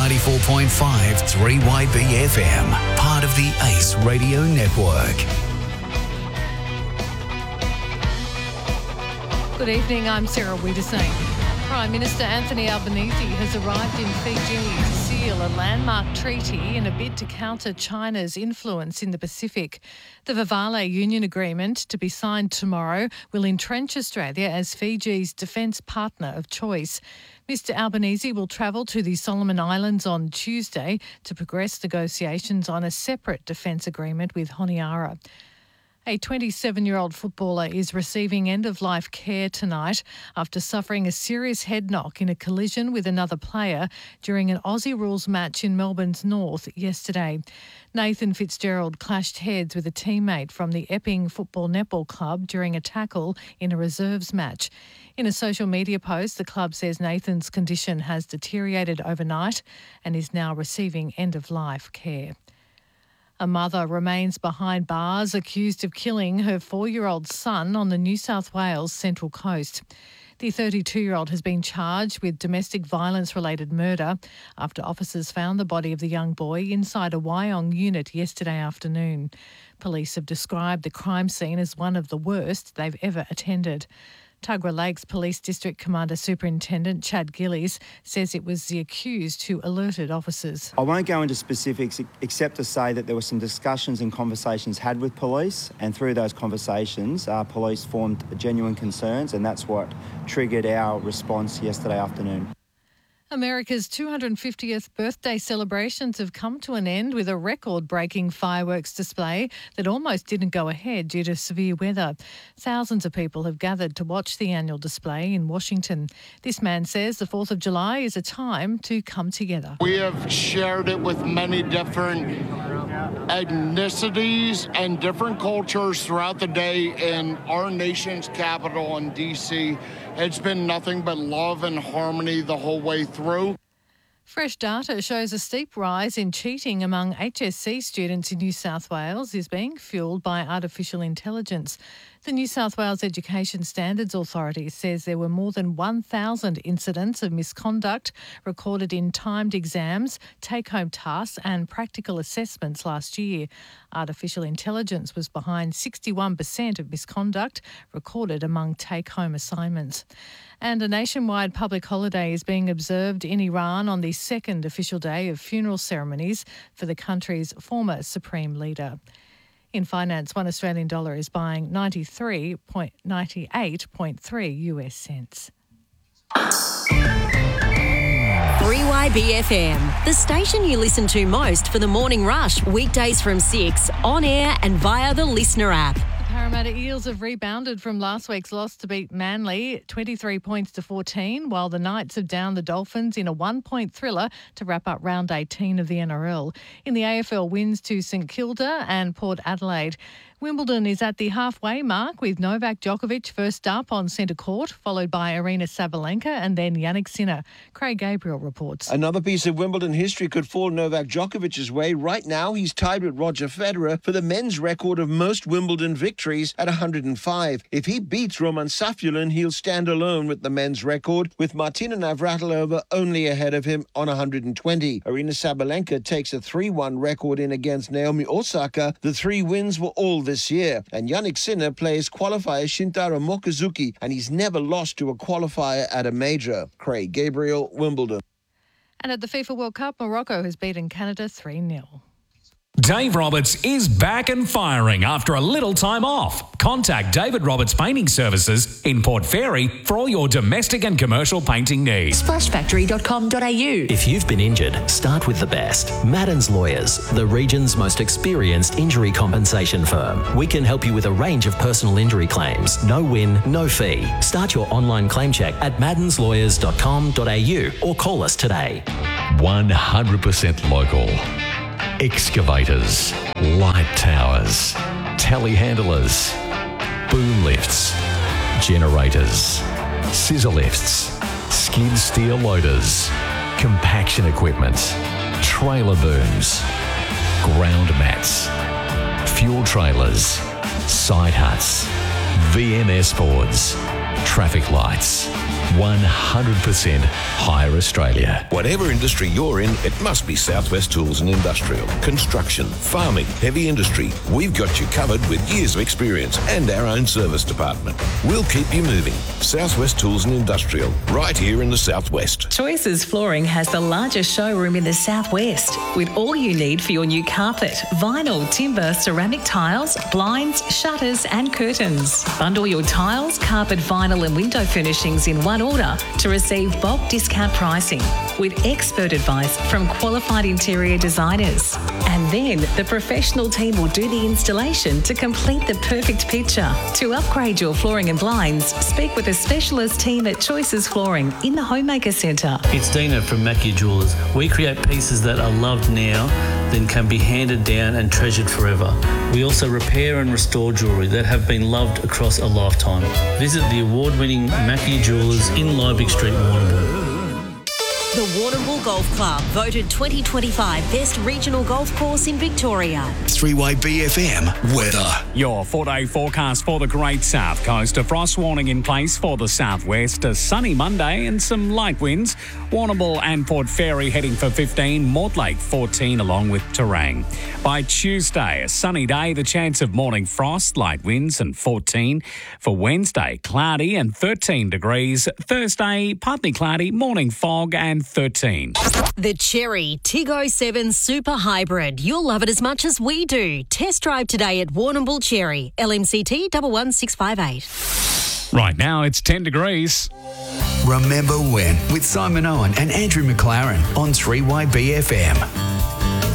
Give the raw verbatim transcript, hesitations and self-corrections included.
ninety-four point five three Y B F M, part of the Ace Radio Network. Good evening, I'm Sarah Wiedersing. Prime Minister Anthony Albanese has arrived in Fiji to seal a landmark treaty in a bid to counter China's influence in the Pacific. The Vavale Union Agreement, to be signed tomorrow, will entrench Australia as Fiji's defence partner of choice. Mister Albanese will travel to the Solomon Islands on Tuesday to progress negotiations on a separate defence agreement with Honiara. A twenty-seven-year-old footballer is receiving end-of-life care tonight after suffering a serious head knock in a collision with another player during an Aussie rules match in Melbourne's north yesterday. Nathan Fitzgerald clashed heads with a teammate from the Epping Football Netball Club during a tackle in a reserves match. In a social media post, the club says Nathan's condition has deteriorated overnight and is now receiving end-of-life care. A mother remains behind bars accused of killing her four-year-old son on the New South Wales Central Coast. The thirty-two-year-old has been charged with domestic violence-related murder after officers found the body of the young boy inside a Wyong unit yesterday afternoon. Police have described the crime scene as one of the worst they've ever attended. Tuggerah Lakes Police District Commander Superintendent Chad Gillies says it was the accused who alerted officers. I won't go into specifics except to say that there were some discussions and conversations had with police, and through those conversations, uh, police formed genuine concerns, and that's what triggered our response yesterday afternoon. America's two hundred fiftieth birthday celebrations have come to an end with a record-breaking fireworks display that almost didn't go ahead due to severe weather. Thousands of people have gathered to watch the annual display in Washington. This man says the fourth of July is a time to come together. We have shared it with many different ethnicities and different cultures throughout the day in our nation's capital in D C. It's been nothing but love and harmony the whole way through. Fresh data shows a steep rise in cheating among H S C students in New South Wales is being fuelled by artificial intelligence. The New South Wales Education Standards Authority says there were more than one thousand incidents of misconduct recorded in timed exams, take-home tasks and practical assessments last year. Artificial intelligence was behind sixty-one percent of misconduct recorded among take-home assignments. And a nationwide public holiday is being observed in Iran on the second official day of funeral ceremonies for the country's former supreme leader. In finance, one Australian dollar is buying ninety-three point nine eight point three U S cents. three Y B F M, the station you listen to most for the morning rush, weekdays from six, on air and via the Listener app. Parramatta Eels have rebounded from last week's loss to beat Manly twenty-three points to fourteen, while the Knights have downed the Dolphins in a one-point thriller to wrap up round eighteen of the N R L. In the A F L, wins to St Kilda and Port Adelaide. Wimbledon is at the halfway mark with Novak Djokovic first up on centre court, followed by Aryna Sabalenka and then Yannick Sinner. Craig Gabriel reports. Another piece of Wimbledon history could fall Novak Djokovic's way. Right now, he's tied with Roger Federer for the men's record of most Wimbledon victories at one hundred five. If he beats Roman Safulin, he'll stand alone with the men's record, with Martina Navratilova only ahead of him on one hundred twenty. Aryna Sabalenka takes a three one record in against Naomi Osaka. The three wins were all this year. And Yannick Sinner plays qualifier Shintaro Mochizuki, and he's never lost to a qualifier at a major. Craig Gabriel, Wimbledon. And at the FIFA World Cup, Morocco has beaten Canada three nil. Dave Roberts is back and firing after a little time off. Contact David Roberts Painting Services in Port Fairy for all your domestic and commercial painting needs. splash factory dot com dot a u. If you've been injured, start with the best. Madden's Lawyers, the region's most experienced injury compensation firm. We can help you with a range of personal injury claims. No win, no fee. Start your online claim check at maddens lawyers dot com dot a u or call us today. one hundred percent local. Excavators, light towers, telehandlers, boom lifts, generators, scissor lifts, skid steer loaders, compaction equipment, trailer booms, ground mats, fuel trailers, side huts, V M S boards, traffic lights, one hundred percent Hire Australia. Whatever industry you're in, it must be Southwest Tools and Industrial. Construction, farming, heavy industry. We've got you covered with years of experience and our own service department. We'll keep you moving. Southwest Tools and Industrial, right here in the Southwest. Choices Flooring has the largest showroom in the Southwest, with all you need for your new carpet, vinyl, timber, ceramic tiles, blinds, shutters and curtains. Bundle your tiles, carpet, vinyl and window furnishings in one order to receive bulk discount pricing with expert advice from qualified interior designers. And then the professional team will do the installation to complete the perfect picture. To upgrade your flooring and blinds, speak with a specialist team at Choices Flooring in the Homemaker Centre. It's Dina from Mackie Jewelers. We create pieces that are loved now, then can be handed down and treasured forever. We also repair and restore jewellery that have been loved across a lifetime. Visit the award-winning Mackie Jewelers in Liebig Street, Warrnambool. The Warrnambool Golf Club, voted twenty twenty-five Best Regional Golf Course in Victoria. three Y B F M weather. Your four-day forecast for the Great South Coast. A frost warning in place for the southwest. A sunny Monday and some light winds. Warrnambool and Port Fairy heading for fifteen. Mortlake fourteen along with Terang. By Tuesday, a sunny day. The chance of morning frost, light winds and fourteen. For Wednesday, cloudy and thirteen degrees. Thursday, partly cloudy, morning fog and thirteen. The Cherry Tig oh seven Super Hybrid. You'll love it as much as we do. Test drive today at Warrnambool Cherry. L M C T one one six five eight. Right now it's ten degrees. Remember when with Simon Owen and Andrew McLaren on three Y B F M.